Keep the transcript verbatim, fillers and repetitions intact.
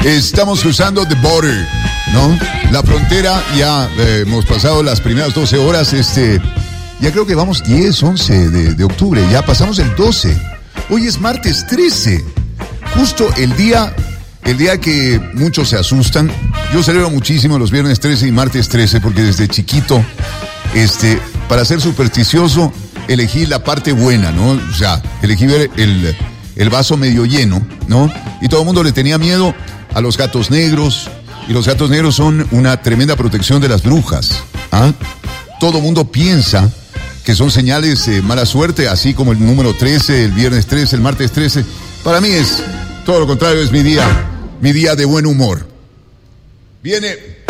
Estamos cruzando the border, ¿no? La frontera, ya eh, hemos pasado las primeras doce horas, este, ya creo que vamos diez, once de, de octubre, ya pasamos el doce. Hoy es martes trece, justo el día, el día que muchos se asustan. Yo celebro muchísimo los viernes trece y martes trece porque desde chiquito, este, para ser supersticioso, elegí la parte buena, ¿no? O sea, elegí ver el, el vaso medio lleno, ¿no? Y todo el mundo le tenía miedo a los gatos negros, y los gatos negros son una tremenda protección de las brujas, ¿ah? Todo el mundo piensa que son señales de mala suerte, así como el número trece, el viernes trece, el martes trece. Para mí es todo lo contrario, es mi día, mi día de buen humor. Viene